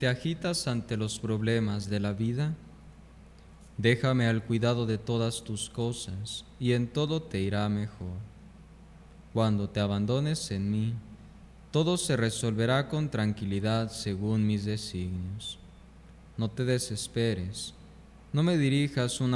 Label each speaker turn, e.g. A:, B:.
A: ¿Te agitas ante los problemas de la vida? Déjame al cuidado de todas tus cosas, y en todo te irá mejor. Cuando te abandones en mí, todo se resolverá con tranquilidad según mis designios. No te desesperes, no me dirijas una